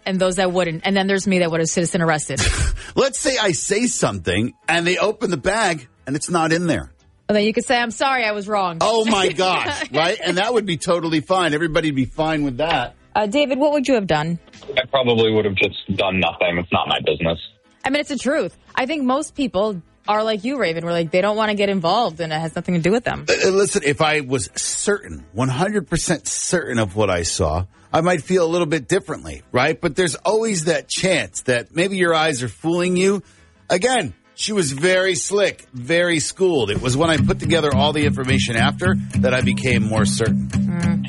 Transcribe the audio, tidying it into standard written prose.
and those that wouldn't. And then there's me that would have citizen arrested. Let's say I say something and they open the bag and it's not in there. And then you could say, I'm sorry, I was wrong. Oh, my gosh, right? And that would be totally fine. Everybody'd be fine with that. David, what would you have done? I probably would have just done nothing. It's not my business. I mean, it's the truth. I think most people are like you, Raven, where like they don't want to get involved and it has nothing to do with them. Listen, if I was certain, 100% certain of what I saw, I might feel a little bit differently, right? But there's always that chance that maybe your eyes are fooling you. Again, she was very slick, very schooled. It was when I put together all the information after that I became more certain.